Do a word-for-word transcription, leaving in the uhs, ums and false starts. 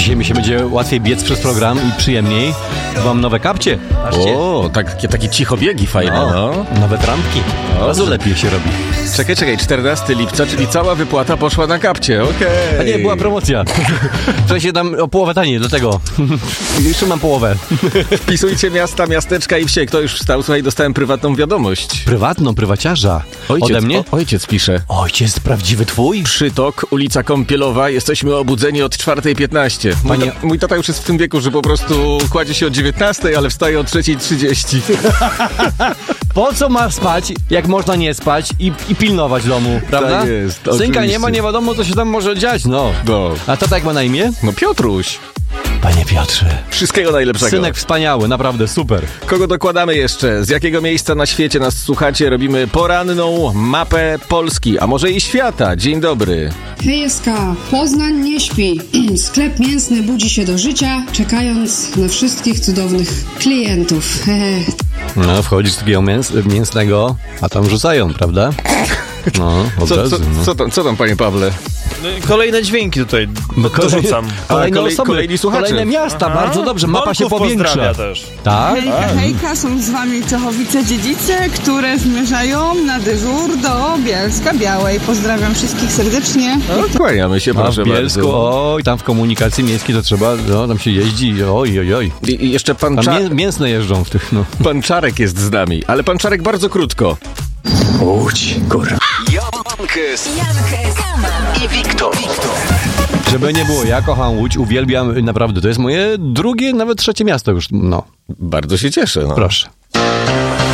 dzisiaj mi się będzie łatwiej biec przez program i przyjemniej. Mam nowe kapcie. Patrzcie. O, takie, takie cichobiegi fajne, no. no. Nowe trampki. Od razu lepiej się robi. Czekaj, czekaj, czternastego lipca, czyli cała wypłata poszła na kapcie, okej. Okay. A nie, była promocja. W sensie tam o połowę taniej, dlatego. Jeszcze mam połowę. Wpisujcie miasta, miasteczka i wsie. Kto już wstał? Słuchaj, dostałem prywatną wiadomość. Prywatną, prywaciarza. Ojciec, Ode mnie? O, ojciec pisze. Ojciec prawdziwy twój? Przytok, ulica Kąpielowa. Jesteśmy obudzeni od czwartej piętnaście. Mój, Panie... ta, mój tata już jest w tym wieku, że po prostu kładzie się o dziewiętnastej, ale wstaje o trzeciej trzydzieści. Po co ma spać, jak można nie spać i, i pilnować domu, prawda? Tak jest, Synka oczywiście. nie ma, nie wiadomo, co się tam może dziać, no. no. A tata jak ma na imię? No Piotruś. Panie Piotrze. Wszystkiego najlepszego. Synek wspaniały, naprawdę, super. Kogo dokładamy jeszcze? Z jakiego miejsca na świecie nas słuchacie? Robimy poranną mapę Polski, a może i świata. Dzień dobry. Hejska, Poznań nie śpi. Sklep mięsny budzi się do życia, czekając na wszystkich cudownych klientów. No, wchodzisz z takiego mięs mięsnego, a tam rzucają, prawda? No, od co, razu. co, no. co, tam, co tam, panie Pawle? No, kolejne dźwięki tutaj dorzucam. Kolejne kolej, osoby, kolejni słuchacze. kolejne miasta, Aha. bardzo dobrze, mapa Bolków się powiększa. pozdrawia też. Tak? Hejka, hejka, są z wami Czechowice-Dziedzice, które zmierzają na dyżur do Bielska Białej. Pozdrawiam wszystkich serdecznie. No, kłaniamy się, A proszę w Bielsku, bardzo. oj, tam w komunikacji miejskiej to trzeba, no, tam się jeździ, oj, oj, oj. I, i jeszcze pan, Tam Cza- mię mięsne jeżdżą w tych, no. pan Czarek jest z nami, ale pan Czarek bardzo krótko. Łódź, kurwa. Jankes i Wiktor. Żeby nie było, ja kocham Łódź, uwielbiam, naprawdę, to jest moje drugie, nawet trzecie miasto już, no. Bardzo się cieszę. No. Proszę.